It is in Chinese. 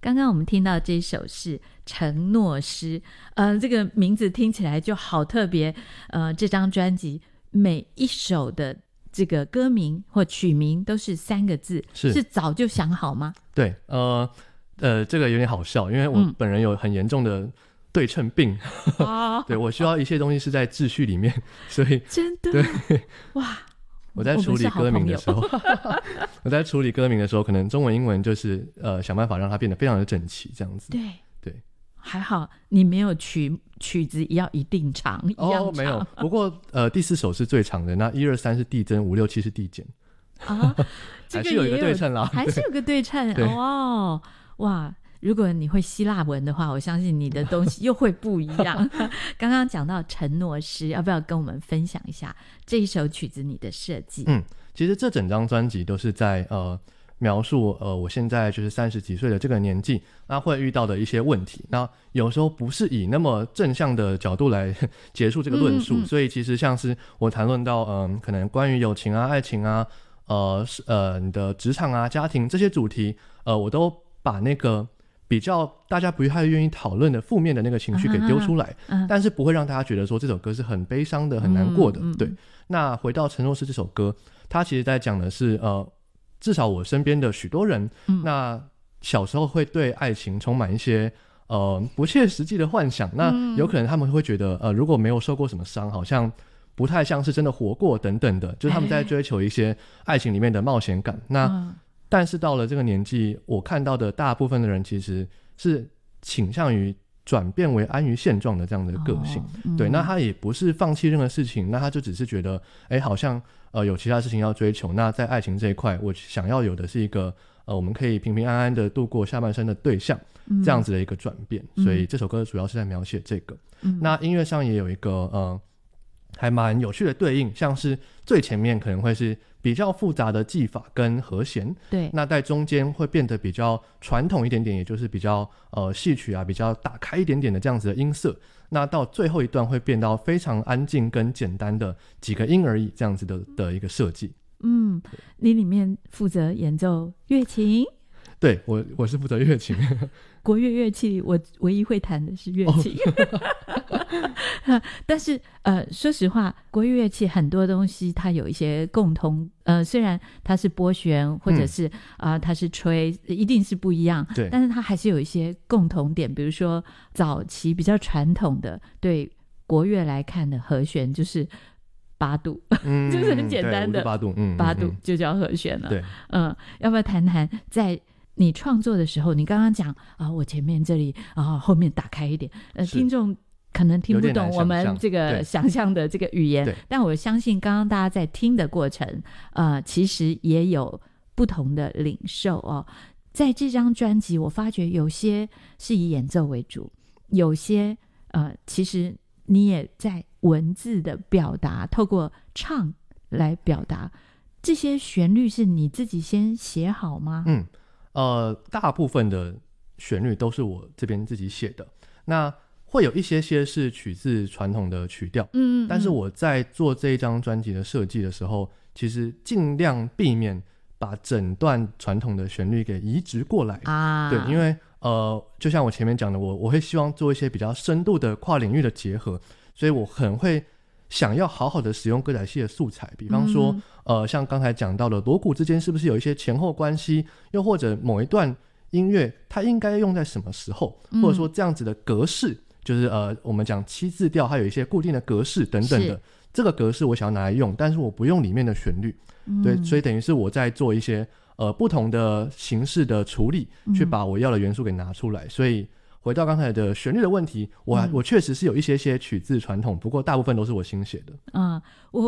刚刚我们听到这首是承诺诗，这个名字听起来就好特别。这张专辑每一首的这个歌名或曲名都是3个字，是早就想好吗？ 对，这个有点好笑，因为我本人有很严重的对称病，对，我需要一切东西是在秩序里面，所以真的对， 哇， 我在处理歌名的时候可能中文英文就是想办法让它变得非常的整齐这样子。 对，还好你没有曲子要一定长，一样长。 没有，不过第4首是最长的，那1、2、3是递增，5、6、7是递减啊， 还是有一个对称啦， 还是有个对称哦。哇，如果你会希腊文的话，我相信你的东西又会不一样。刚刚讲到承诺诗，要不要跟我们分享一下这一首曲子你的设计？ 其实这整张专辑都是在描述我现在就是30几岁的这个年纪，那会遇到的一些问题。那有时候不是以那么正向的角度来结束这个论述，所以其实像是我谈论到可能关于友情啊、爱情啊、你的职场啊、家庭这些主题，我都把那个比较大家不太愿意讨论的负面的那个情绪给丢出来，但是不会让大家觉得说这首歌是很悲伤的、很难过的。对，那回到承诺诗这首歌，它其实在讲的是至少我身边的许多人，那小时候会对爱情充满一些不切实际的幻想，那有可能他们会觉得如果没有受过什么伤，好像不太像是真的活过等等的，就是他们在追求一些爱情里面的冒险感。那但是到了这个年纪，我看到的大部分的人其实是倾向于转变为安于现状的这样的个性。对，那他也不是放弃任何事情，那他就只是觉得好像有其他事情要追求，那在爱情这一块我想要有的是一个我们可以平平安安的度过下半生的对象，这样子的一个转变。所以这首歌主要是在描写这个。那音乐上也有一个还蛮有趣的对应，像是最前面可能会是比较复杂的技法跟和弦， 对， 那在中间会变得比较传统一点点，也就是比较戏曲啊，比较打开一点点的这样子的音色。那到最后一段会变到非常安静跟简单的几个音而已，这样子的一个设计。 你里面负责演奏乐琴？ 对，我是负责乐琴。 国乐乐器我唯一会弹的是乐琴。但是说实话，国乐乐器很多东西它有一些共同，虽然它是拨弦或者是它是吹，一定是不一样，对，但是它还是有一些共同点。比如说早期比较传统的对国乐来看的和弦就是8度，就是很简单的 8度 ，8度就叫和弦了。 对， 要不要谈谈在你创作的时候，你刚刚讲我前面这里后面打开一点，听众可能听不懂我们这个想象的这个语言，但我相信刚刚大家在听的过程其实也有不同的领受在这张专辑我发觉有些是以演奏为主，有些其实你也在文字的表达，透过唱来表达。这些旋律是你自己先写好吗？ 大部分的旋律都是我这边自己写的，那会有一些是取自传统的曲调，但是我在做这一张专辑的设计的时候，其实尽量避免把整段传统的旋律给移植过来对，因为就像我前面讲的，我会希望做一些比较深度的跨领域的结合，所以我可能会想要好好的使用歌仔戏的素材，比方说像刚才讲到的锣鼓之间是不是有一些前后关系，又或者某一段音乐它应该用在什么时候，或者说这样子的格式，就是我们讲7字调它有一些固定的格式等等的，这个格式我想要拿来用，但是我不用里面的旋律，对，所以等于是我在做一些不同的形式的处理，去把我要的元素给拿出来。所以回到刚才的旋律的问题，我确实是有一些曲自传统，不过大部分都是我新写的。